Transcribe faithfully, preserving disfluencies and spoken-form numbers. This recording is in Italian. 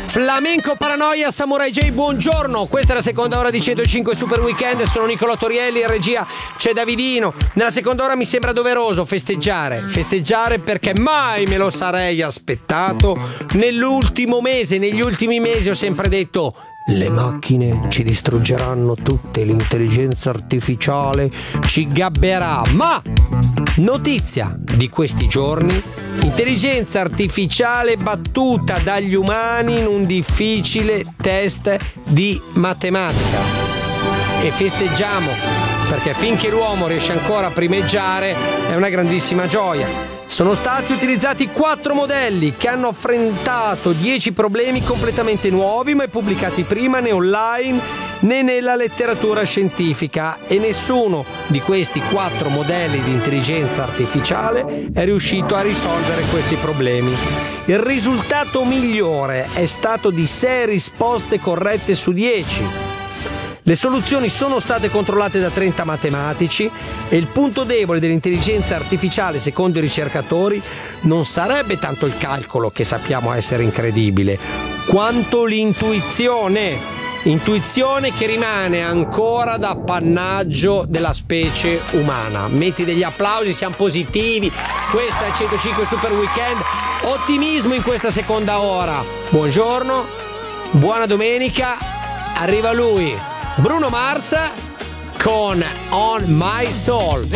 Flamenco Paranoia, Samurai J, buongiorno. Questa è la seconda ora di centocinque Super Weekend. Sono Nicolò Torielli, in regia c'è Davidino. Nella seconda ora mi sembra doveroso festeggiare. Festeggiare perché mai me lo sarei aspettato. Nell'ultimo mese, negli ultimi mesi ho sempre detto: le macchine ci distruggeranno tutte, l'intelligenza artificiale ci gabberà. Ma notizia di questi giorni: intelligenza artificiale battuta dagli umani in un difficile test di matematica. E festeggiamo, perché finché l'uomo riesce ancora a primeggiare è una grandissima gioia. Sono stati utilizzati quattro modelli che hanno affrontato dieci problemi completamente nuovi, mai pubblicati prima né online né nella letteratura scientifica, e nessuno di questi quattro modelli di intelligenza artificiale è riuscito a risolvere questi problemi. Il risultato migliore è stato di sei risposte corrette su dieci. Le soluzioni sono state controllate da trenta matematici e il punto debole dell'intelligenza artificiale, secondo i ricercatori, non sarebbe tanto il calcolo, che sappiamo essere incredibile, quanto l'intuizione. Intuizione che rimane ancora da appannaggio della specie umana. Metti degli applausi, siamo positivi. Questa è centocinque Super Weekend. Ottimismo in questa seconda ora. Buongiorno, buona domenica. Arriva lui, Bruno Mars, con On My Soul.